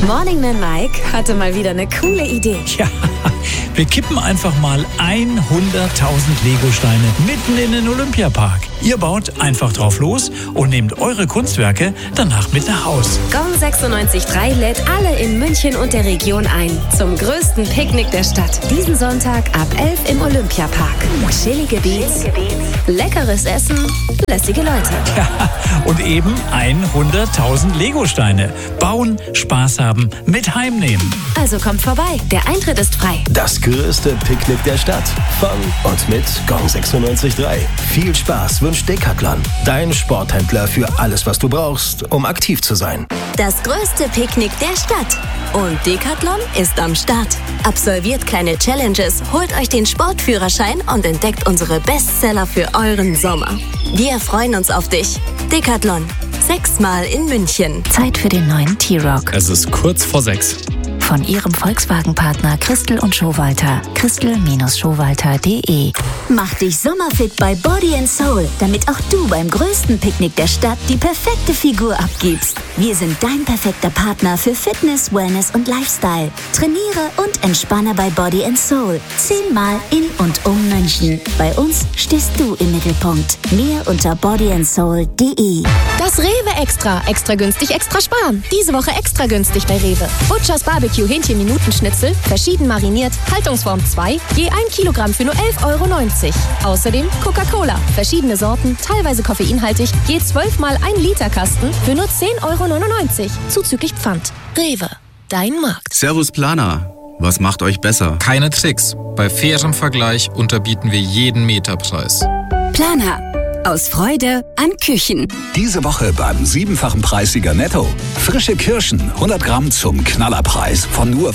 Morning Man Mike hatte mal wieder eine coole Idee. Ja, wir kippen einfach mal 100.000 Lego-Steine mitten in den Olympiapark. Ihr baut einfach drauf los und nehmt eure Kunstwerke danach mit nach Haus. Gong 96.3 lädt alle in München und der Region ein zum größten Picknick der Stadt. Diesen Sonntag ab 11 im Olympiapark. Chillige Beats, leckeres Essen, lässige Leute. Ja, und eben 100.000 Lego-Steine. Bauen, Spaß haben, mit heimnehmen. Also kommt vorbei, der Eintritt ist frei. Das größte Picknick der Stadt. Von und mit Gong 96.3. Viel Spaß wünscht Decathlon. Dein Sporthändler für alles, was du brauchst, um aktiv zu sein. Das größte Picknick der Stadt. Und Decathlon ist am Start. Absolviert kleine Challenges, holt euch den Sportführerschein und entdeckt unsere Bestseller für euren Sommer. Wir freuen uns auf dich. Decathlon. 6-mal in München. Zeit für den neuen T-Rock. Es ist kurz vor 6. Von Ihrem Volkswagen-Partner Christel und Schowalter. Christel-Schowalter.de. Mach dich sommerfit bei Body & Soul, damit auch du beim größten Picknick der Stadt die perfekte Figur abgibst. Wir sind dein perfekter Partner für Fitness, Wellness und Lifestyle. Trainiere und entspanne bei Body & Soul. 10-mal in und um München. Bei uns stehst du im Mittelpunkt. Mehr unter bodyandsoul.de. Das Rewe Extra. Extra günstig, extra sparen. Diese Woche extra günstig bei Rewe. Butchers Barbecue Hähnchen-Minutenschnitzel, verschieden mariniert, Haltungsform 2, je 1 Kilogramm für nur 11,90 €. Außerdem Coca-Cola, verschiedene Sorten, teilweise koffeinhaltig, je 12-mal 1 Liter Kasten für nur 10,99 € zuzüglich Pfand. Rewe, dein Markt. Servus Planer. Was macht euch besser? Keine Tricks. Bei fairem Vergleich unterbieten wir jeden Meterpreis. Planer. Aus Freude an Küchen. Diese Woche beim 7-fachen Preissieger Netto. Frische Kirschen, 100 Gramm zum Knallerpreis von nur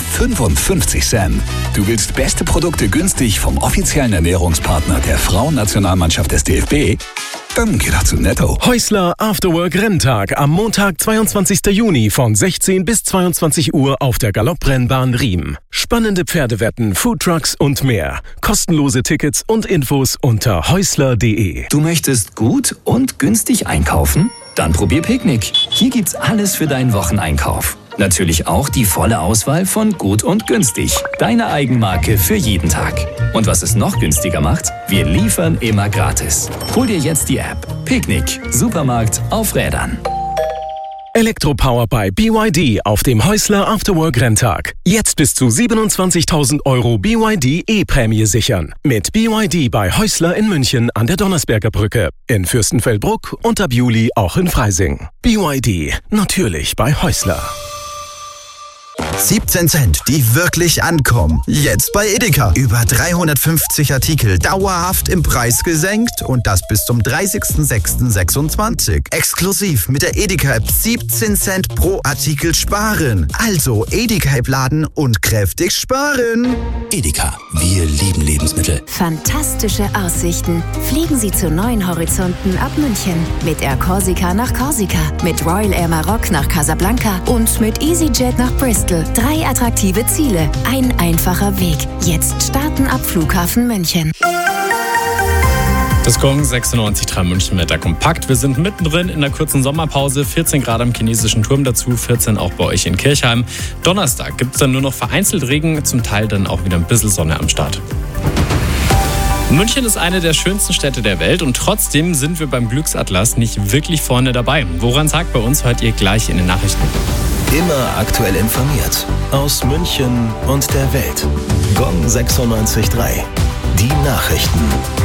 55 Cent. Du willst beste Produkte günstig vom offiziellen Ernährungspartner der Frauennationalmannschaft des DFB? Dann geh doch zu Netto. Häusler Afterwork Renntag am Montag, 22. Juni von 16 bis 22 Uhr auf der Galopprennbahn Riem. Spannende Pferdewetten, Foodtrucks und mehr. Kostenlose Tickets und Infos unter häusler.de. Du möchtest gut und günstig einkaufen? Dann probier Picknick. Hier gibt's alles für deinen Wocheneinkauf. Natürlich auch die volle Auswahl von Gut und Günstig. Deine Eigenmarke für jeden Tag. Und was es noch günstiger macht? Wir liefern immer gratis. Hol dir jetzt die App. Picknick. Supermarkt auf Rädern. Elektropower bei BYD auf dem Häusler Afterwork Renntag. Jetzt bis zu 27.000 € BYD E-Prämie sichern. Mit BYD bei Häusler in München an der Donnersberger Brücke. In Fürstenfeldbruck und ab Juli auch in Freising. BYD. Natürlich bei Häusler. 17 Cent, die wirklich ankommen. Jetzt bei Edeka. Über 350 Artikel dauerhaft im Preis gesenkt und das bis zum 30.06.26. Exklusiv mit der Edeka-App 17 Cent pro Artikel sparen. Also Edeka-App laden und kräftig sparen. Edeka, wir lieben Lebensmittel. Fantastische Aussichten. Fliegen Sie zu neuen Horizonten ab München. Mit Air Corsica nach Korsika, mit Royal Air Maroc nach Casablanca und mit EasyJet nach Bristol. 3 attraktive Ziele, ein einfacher Weg. Jetzt starten ab Flughafen München. Das Gong 96.3 München Wetter kompakt. Wir sind mittendrin in der kurzen Sommerpause. 14 Grad am chinesischen Turm dazu, 14 auch bei euch in Kirchheim. Donnerstag gibt es dann nur noch vereinzelt Regen, zum Teil dann auch wieder ein bisschen Sonne am Start. München ist eine der schönsten Städte der Welt und trotzdem sind wir beim Glücksatlas nicht wirklich vorne dabei. Woran sagt bei uns, hört ihr gleich in den Nachrichten. Immer aktuell informiert. Aus München und der Welt. Gong 96.3. Die Nachrichten.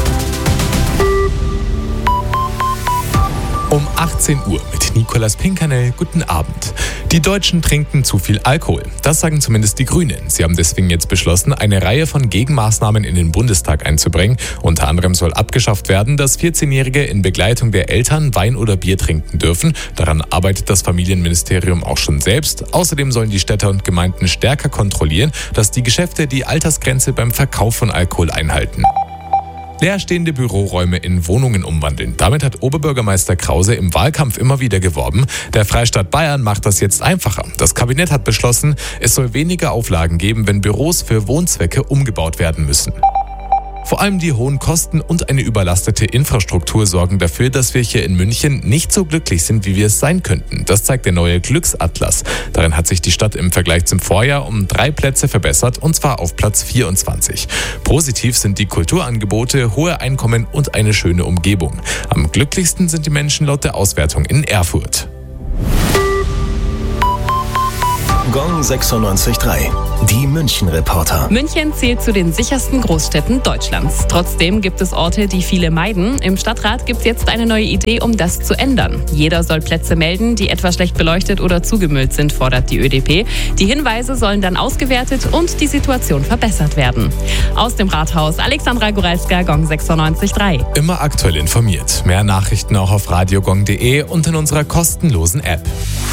Um 18 Uhr mit Nicolas Pinkernel. Guten Abend. Die Deutschen trinken zu viel Alkohol. Das sagen zumindest die Grünen. Sie haben deswegen jetzt beschlossen, eine Reihe von Gegenmaßnahmen in den Bundestag einzubringen. Unter anderem soll abgeschafft werden, dass 14-Jährige in Begleitung der Eltern Wein oder Bier trinken dürfen. Daran arbeitet das Familienministerium auch schon selbst. Außerdem sollen die Städte und Gemeinden stärker kontrollieren, dass die Geschäfte die Altersgrenze beim Verkauf von Alkohol einhalten. Leerstehende Büroräume in Wohnungen umwandeln. Damit hat Oberbürgermeister Krause im Wahlkampf immer wieder geworben. Der Freistaat Bayern macht das jetzt einfacher. Das Kabinett hat beschlossen, es soll weniger Auflagen geben, wenn Büros für Wohnzwecke umgebaut werden müssen. Vor allem die hohen Kosten und eine überlastete Infrastruktur sorgen dafür, dass wir hier in München nicht so glücklich sind, wie wir es sein könnten. Das zeigt der neue Glücksatlas. Darin hat sich die Stadt im Vergleich zum Vorjahr um 3 Plätze verbessert, und zwar auf Platz 24. Positiv sind die Kulturangebote, hohe Einkommen und eine schöne Umgebung. Am glücklichsten sind die Menschen laut der Auswertung in Erfurt. Gong 96.3, die München-Reporter. München zählt zu den sichersten Großstädten Deutschlands. Trotzdem gibt es Orte, die viele meiden. Im Stadtrat gibt es jetzt eine neue Idee, um das zu ändern. Jeder soll Plätze melden, die etwa schlecht beleuchtet oder zugemüllt sind, fordert die ÖDP. Die Hinweise sollen dann ausgewertet und die Situation verbessert werden. Aus dem Rathaus, Alexandra Guralska, Gong 96.3. Immer aktuell informiert. Mehr Nachrichten auch auf radiogong.de und in unserer kostenlosen App.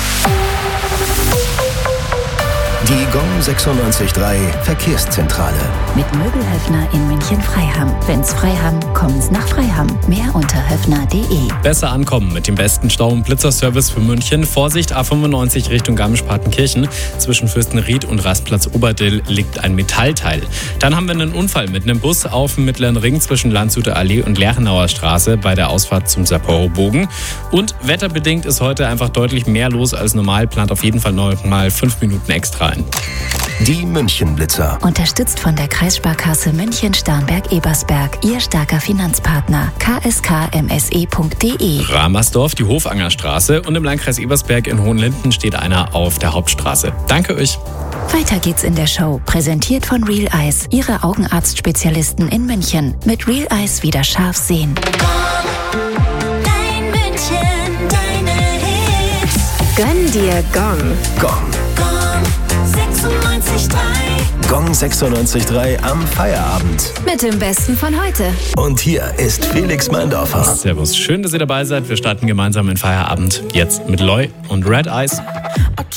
Die Gong 96.3 Verkehrszentrale. Mit Möbelhöfner in München-Freiham. Wenn's Freiham, kommen's nach Freiham. Mehr unter höfner.de. Besser ankommen mit dem besten Stau- und Blitzerservice für München. Vorsicht, A95 Richtung Garmisch-Partenkirchen. Zwischen Fürstenried und Rastplatz Oberdill liegt ein Metallteil. Dann haben wir einen Unfall mit einem Bus auf dem Mittleren Ring zwischen Landshuter Allee und Lerchenauer Straße bei der Ausfahrt zum Sapporo-Bogen. Und wetterbedingt ist heute einfach deutlich mehr los als normal. Plant auf jeden Fall noch mal 5 Minuten extra ein. Die München-Blitzer. Unterstützt von der Kreissparkasse München-Starnberg-Ebersberg, Ihr starker Finanzpartner. kskmse.de. Ramersdorf, die Hofangerstraße, und im Landkreis Ebersberg in Hohenlinden steht einer auf der Hauptstraße. Danke euch. Weiter geht's in der Show. Präsentiert von Real Eyes, Ihre Augenarztspezialisten in München. Mit Real Eyes wieder scharf sehen. Dein München, deine Hits. Gönn dir Gong. Gong. 96.3. Gong 96.3 am Feierabend. Mit dem Besten von heute. Und hier ist Felix Meindorfer. Servus, schön, dass ihr dabei seid. Wir starten gemeinsam in Feierabend. Jetzt mit Loy und Red Eyes.